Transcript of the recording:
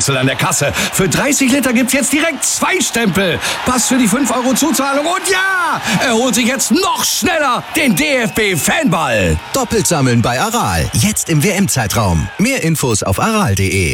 Stempel an der Kasse. Für 30 Liter gibt's jetzt direkt 2 Stempel. Pass für die 5 € Zuzahlung und ja, er holt sich jetzt noch schneller den DFB-Fanball. Doppelt sammeln bei Aral. Jetzt im WM-Zeitraum. Mehr Infos auf aral.de.